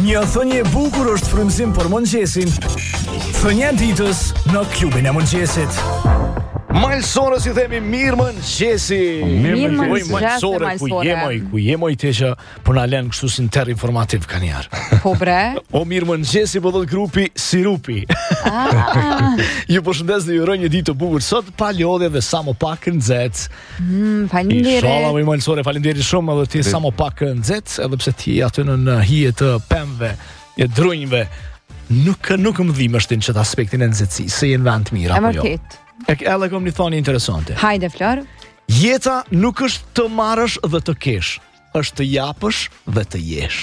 Një thënie e bukur është frymëzim për mëngjesin. Thënia e ditës në klubin e mëngjesit. Malsorës i themi mirë mëngjesi. Malsore, ku jemoj të që po na lën kështu si ter informativ kanë jarë. Po bre. O mirë mëngjesi po thot grupi Sirupi. Ju përshëndes dhe ju uroj një ditë të bukur sot pa lodhje dhe sa më pak nxehtë. Faleminderit. Inshallah, Malsore, faleminderit shumë edhe ti sa më pak nxehtë, edhe pse ti aty në hije të pemëve, e drunjve. Nuk më dhimbësh ti në çet aspektin e nxehtësisë, se jenë vend të mirë apo jo. Edhe kom një thoni interesante. Hajde Flor. Jeta nuk është të marrësh dhe të kesh, është të japësh dhe të jesh.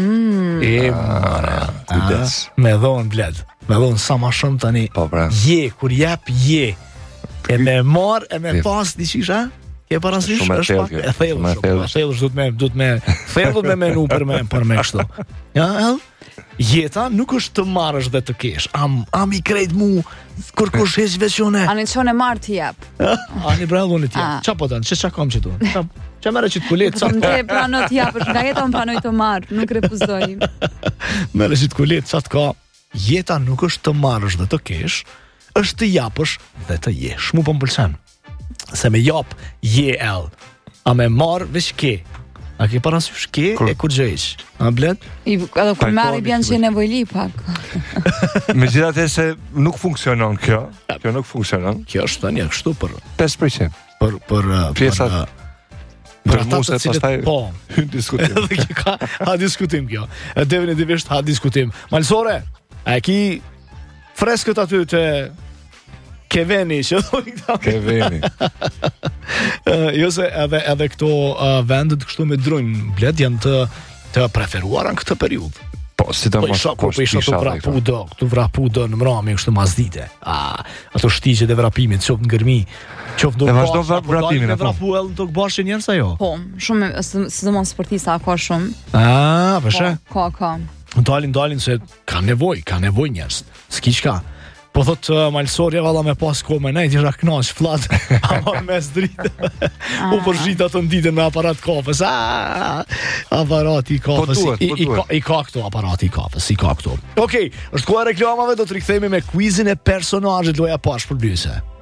Kujdes. Me dhon bled. Me dhon sa më shumë tani. Po pra. Je kur jap je. E me marr e me pas diçish, a? Ke parasysh është pak e thellë. Thellësh duhet me menu për me kështu. Ja, jeta nuk është të marrësh dhe të kesh. Am i krejt mu kur kush heq veçone. Ani çon e marr ti jap. Ani brallon ti. Ç'a po tani? Ç'a kam që tu? Ç'a merre çit kulet ç'a? Më pranoj të japësh, nga jeta unë pranoj të marr, nuk refuzoj. Merre çit kulet ç'a të ka? Jeta nuk është të marrësh dhe të kesh, është të japësh dhe të jesh. Mu po m'pëlqen. Se me jap je el. A me marr veç ke. A ke parasysh ke e kur gjejsh? A bled? Edhe kur marr i bjen që nevojli pak. Megjithatë se nuk funksionon kjo. Kjo nuk funksionon. Kjo është tani kështu për 5%. Për pjesat për mos e pastaj po hyn diskutim. Edhe kjo ha diskutim kjo. Definitivisht ha diskutim. Malsore, a ki freskët aty të Keveni, që thoi këta. Keveni. Jo se edhe këto vendet kështu me drunj, bled janë të preferuara në këtë periudhë. Po, si të mos po isha të vrapu do në mrami kështu mazdite. Ato shtigjet e vrapimit, qoftë në gërmi, qoftë do vazhdo vrapimin apo. Vrapu edhe të bashkë njerëz ajo. Po, shumë, sidomos sportista ka shumë. Pse? Ka. Dalin se ka nevojë njerëz. S'ki çka. Po thot Malsori valla me pas kohë me nejt isha knaq flat ama mes dritë u përgjit atë ditën me aparat kafës aparati kafës i ka këto aparati kafës i ka këto. Okej, është koha e reklamave, do të rikthehemi me quizin e personazhit loja pash për blyse.